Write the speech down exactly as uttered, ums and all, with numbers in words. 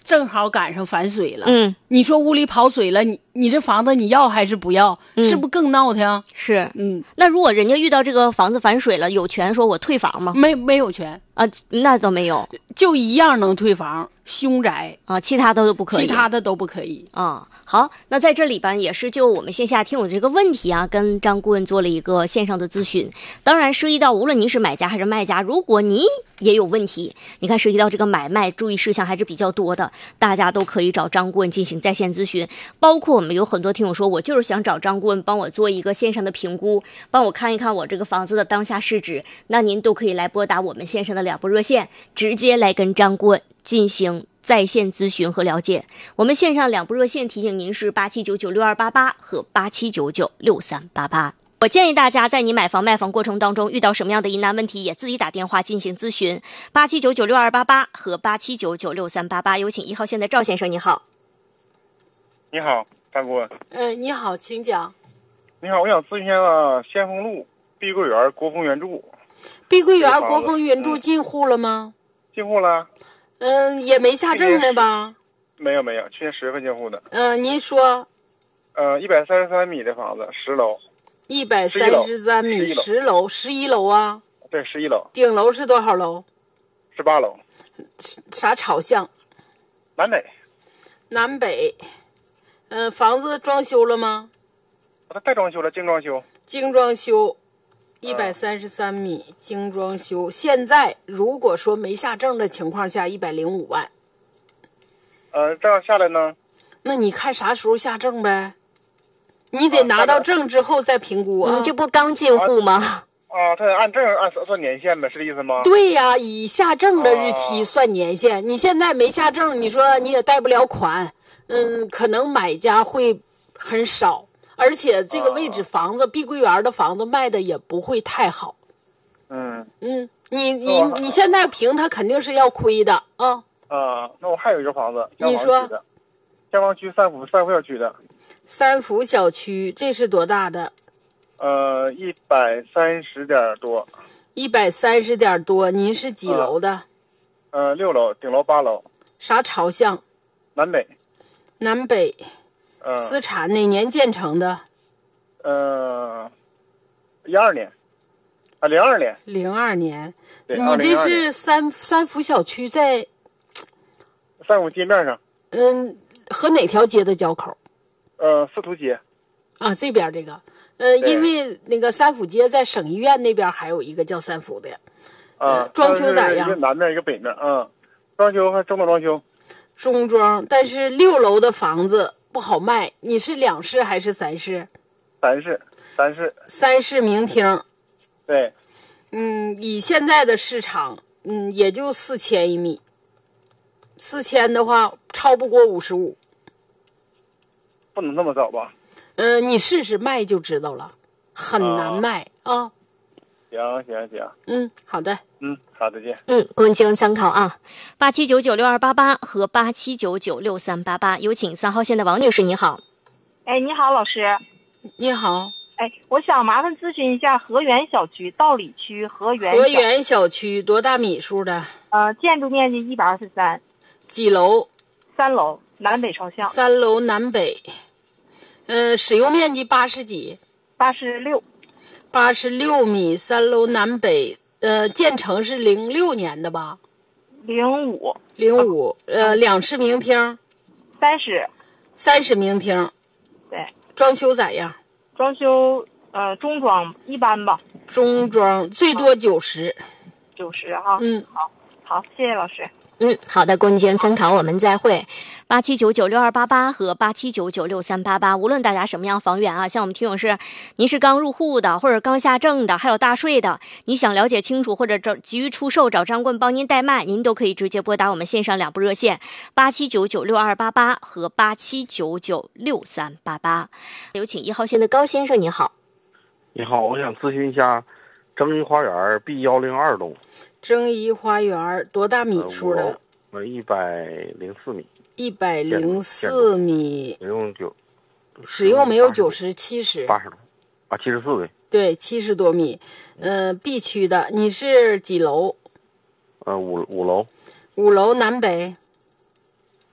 正好赶上反水了。 嗯， 你说屋里跑水了，你你这房子你要还是不要？ 嗯、 是不是更闹腾？ 是， 嗯。 那如果人家遇到这个房子反水了，有权说我退房吗？ 没没有权啊，那都没有， 就一样能退房，凶宅啊，其他的都不可以， 其他的都不可以啊。好，那在这里边也是就我们线下听友这个问题啊，跟张顾问做了一个线上的咨询。当然涉及到无论您是买家还是卖家，如果您也有问题，你看涉及到这个买卖注意事项还是比较多的，大家都可以找张顾问进行在线咨询。包括我们有很多听友说，我就是想找张顾问帮我做一个线上的评估，帮我看一看我这个房子的当下市值，那您都可以来拨打我们线上的两部热线，直接来跟张顾问进行在线咨询和了解。我们线上两部热线提醒您是八七九九六二八八和八七九九六三八八。我建议大家在你买房卖房过程当中遇到什么样的疑难问题，也自己打电话进行咨询。八七九九六二八八和八七九九六三八八。有请一号线的赵先生，你好。 你好，张顾问。 嗯、呃，你好，请讲。 你好，我想咨询一下先锋路碧桂园国风原著。 碧桂园国风原著进户了吗？ 进户了。 嗯，也没下证呢吧？ 没有没有，去年十月份进户的。 嗯、呃，您说。 呃，一百三十三米的房子，十楼。 一百三十三米，十楼，十一楼啊？ 对，十一楼。 顶楼是多少楼？ 十八楼。 啥朝向？ 南北。 南北。嗯、呃，房子装修了吗？ 它带装修了，精装修。 精装修。一百三十三米，精装修。现在如果说没下证的情况下，一百零五万。 呃，这样下来呢？ 那你看啥时候下证呗？你得拿到证之后再评估啊。 你这不刚进户吗？ 啊，他按证按算年限呗，是这意思吗？ 对呀，以下证的日期算年限。啊、你现在没下证，你说你也贷不了款，嗯，可能买家会很少。而且这个位置房子，碧桂园的房子卖的也不会太好。 嗯嗯，你你你现在评它肯定是要亏的啊。 啊，那我还有一个房子， 你说， 香坊区三福三福小区的。 三福小区，这是多大的？ 呃，一百三十点多。 一百三十点多，您是几楼的？ 呃，六楼，顶楼八楼。 啥朝向？ 南北。 南北。 呃， 私产哪年建成的？ 呃，一二年，啊，零二年。 零二年。 对， 你这是三三福小区在三福街面上。 嗯，和哪条街的交口？ 呃，司徒街。 啊，这边这个，呃，因为那个三福街在省医院那边还有一个叫三福的。 啊， 装修咋样？ 一个南面，一个北面，嗯，装修还中等装修。 中装，但是六楼的房子不好卖。你是两室还是三室？ 三室，三室。 三室明厅。 对。 嗯，以现在的市场，嗯，也就四千一米。四千的话，超不过五十五。 不能这么早吧？ 嗯、呃，你试试卖就知道了，很难卖啊。啊行行行。 嗯，好的。 嗯，好，再见。 嗯，顾问进行参考啊。八七九九六二八八和八七九九六三八八。有请三号线的王女士，你好。 哎，你好，老师。 你好。 哎，我想麻烦咨询一下和源小区道里区和源和源小区多大米数的？ 呃，建筑面积一百二十三。 几楼？ 三楼，南北朝向。 三楼南北。呃，使用面积八十几？ 八十六。 八十六米，三楼南北。呃，建成是零六年的吧？ 零五。 零五。呃，两室明厅。 三室。 三室明厅。 对。 装修咋样？ 装修呃中装一般吧。 中装最多九十。 九十哈。 嗯， 好，好，谢谢老师。 嗯，好的，顾问进行参考，我们再会。八七九九六二八八和八七九九六三八八，无论大家什么样房源啊，像我们听友是，您是刚入户的，或者刚下证的，还有大税的，你想了解清楚或者找急于出售，找张棍帮您代卖，您都可以直接拨打我们线上两部热线八七九九六二八八和八七九九六三八八。有请一号线的高先生，你好。 你好，我想咨询一下征宜花园 B 一零二栋。 征宜花园多大米数的？ 呃，一百零四米。 一百零四米。 使用九。 使用没有九十，七十。 八十多。啊，七十四对。 对，七十多米。呃 ，B 区的，你是几楼？ 呃，五五楼。 五楼南北。